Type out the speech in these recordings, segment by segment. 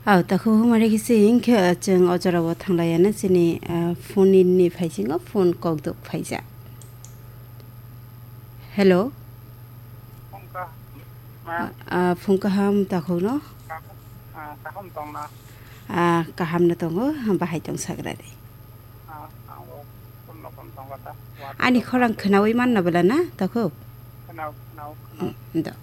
ताखौ माने किसे इंखे जों अजराव थांलायानो जोंनि फननि फाइजिङाव फन कगदक फाइजा हेलो फुंकाहाम ताखौ न काहामनो दङ बाहाय दं साग्रादे आंनि खौरां खोनावै माननाबोला ना ताखौ दा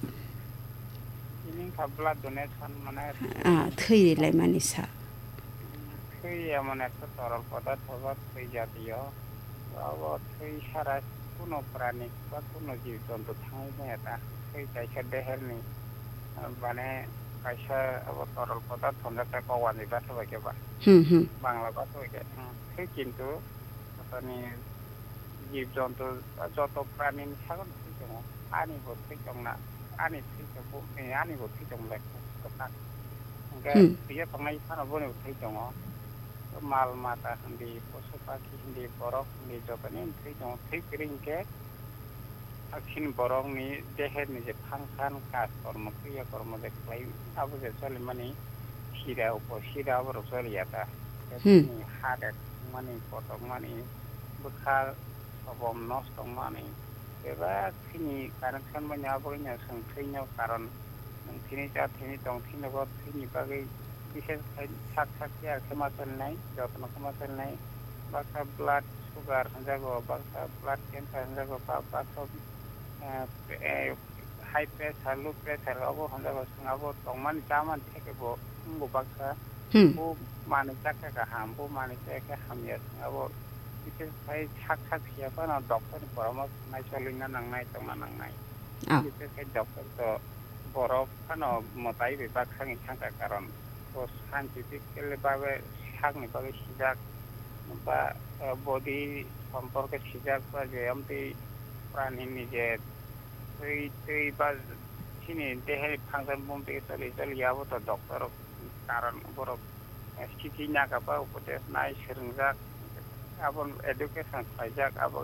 ब्लाड डोनेशन माने थैलाय मानिसा थैया माने একটা তরল পদার্থ বা থৈ জাতীয় থৈ সারা কোনো প্রাণী বা কোনো জীব জন্তু থাকবে এটা থৈ কাইসা দেহেরনি মানে কাইসা তরল পদার্থ একটা কওয়ানি বাসা বাকেবা বাংলা বাসা বাকে থৈ কিন্তু মানে জীব জন্তু যত প্রাণী থাকুন থৈ দङ আনিবো থৈ दं না आनि थैखौ आनिबो थै दं लेखा बियो थांनाय सानाव बोनो थै दङ माल माता हिन्दी पशु पाखि हिन्दी बरफ हिन्दी जतनि थै दङ थै गैयैखे आखिन बरफनि देहेरनि जे फांसन काज कर्म क्रिया कर्म देखलाय आबुजे चलि माने शिरा बर चलिया दा हादे माने पटक माने बुखा सबम नष्ट माने एबा थैनि कानेक्सन माने आबोनो जों थैनाव कारन थैनि जा थैनि दं थैनाव थैनि बागै विशेष साक्षात्या क्षमा चलनाय जतन क्षमा चलनाय बाका ब्लाड सुगार हंजागो बाका ब्लाड कैंसर हंजागो बाका हाई प्रेशर लो प्रेशर अब हंजागो संगाबो दंमान जामान थेकेबो मुगो बाका बो माने जाका गाहाम बो माने जाका हामिया संगाबो विशेष साक्षात्या पाना डॉक्टर परामर्श नाय चलिना नांनाय दंना नांनाय विशेष डॉक्टर तो बरफ पाना मताय बेबाक सांगि सांगा कारन तो साइंटिफिकली बाबे सांगनि बागै सिजाक बा बडी सम्पर्क सिजाक बा जे आमति प्राणीनि जे दै बा सिनि देहानि फांसन बम्बे चलियाबो तो डॉक्टर कारन बरफ स्थिति नागाबा उपदेश नाय सोलोंजाक आबन एडुकेशन खायजाक आबो